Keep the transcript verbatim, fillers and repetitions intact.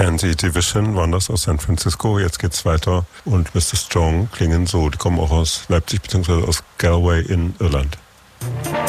kennen Sie Division, waren das aus San Francisco. Jetzt geht's weiter. Und Mister Strong klingen so. Die kommen auch aus Leipzig bzw. aus Galway in Irland.